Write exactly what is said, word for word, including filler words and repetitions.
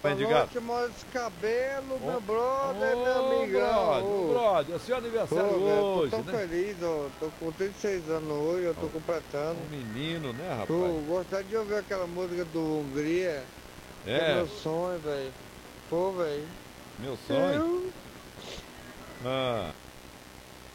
Boa de gato. noite, Maurício Cabelo, Ô, meu brother, ô, meu amigão. brother, Ô, brother, é seu aniversário Pô, velho, tô hoje, tão né? feliz, ó. Tô com trinta e seis anos hoje, eu tô completando. Um menino, né, rapaz? Tô gostaria de ouvir aquela música do Hungria, que é É, meu sonho, velho. Pô, velho. meu sonho. Eu Ah.